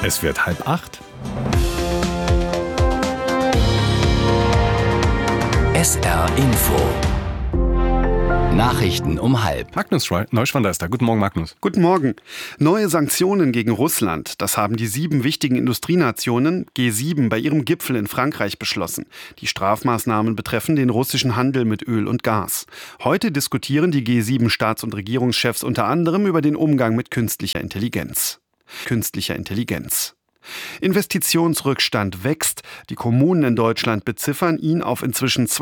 Es wird 7:30. SR Info. Nachrichten um 12:30. Magnus Neuschwander ist da. Guten Morgen, Magnus. Guten Morgen. Neue Sanktionen gegen Russland. Das haben die 7 wichtigen Industrienationen G7 bei ihrem Gipfel in Frankreich beschlossen. Die Strafmaßnahmen betreffen den russischen Handel mit Öl und Gas. Heute diskutieren die G7-Staats- und Regierungschefs unter anderem über den Umgang mit künstlicher Intelligenz. Investitionsrückstand wächst. Die Kommunen in Deutschland beziffern ihn auf inzwischen